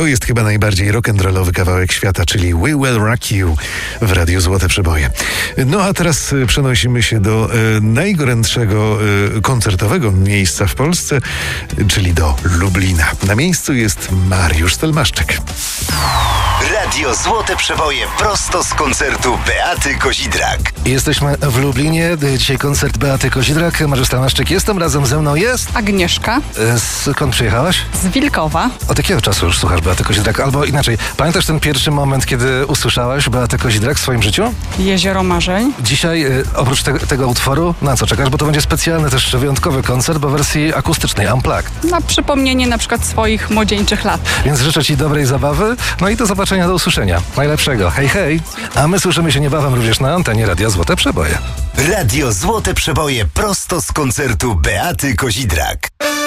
To jest chyba najbardziej rock'n'rollowy kawałek świata, czyli We Will Rock You w Radiu Złote Przeboje. No a teraz przenosimy się do najgorętszego koncertowego miejsca w Polsce, czyli do Lublina. Na miejscu jest Mariusz Stelmaszczyk. Radio Złote Przeboje prosto z koncertu Beaty Kozidrak. Jesteśmy w Lublinie. Dzisiaj koncert Beaty Kozidrak. Mariusz Stelmaszczyk jestem, razem ze mną jest... Agnieszka. Skąd przyjechałaś? Z Wilkowa. Od jakiego czasu już słuchasz Beaty Kozidrak? Albo inaczej, pamiętasz ten pierwszy moment, kiedy usłyszałaś Beatę Kozidrak w swoim życiu? Jezioro Marzeń. Dzisiaj, oprócz tego utworu, na co czekasz? Bo to będzie specjalny, też wyjątkowy koncert, bo w wersji akustycznej, unplugged. Na przypomnienie na przykład swoich młodzieńczych lat. Więc życzę Ci dobrej zabawy, no i do zobaczenia, do usłyszenia. Najlepszego. Hej, hej. A my słyszymy się niebawem również na antenie Radia Złote Przeboje. Radio Złote Przeboje prosto z koncertu Beaty Kozidrak.